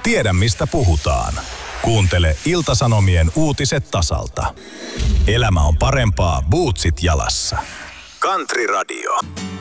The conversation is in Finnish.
Tiedä mistä puhutaan. Kuuntele Ilta-Sanomien uutiset tasalta. Elämä on parempaa bootsit jalassa. Country Radio.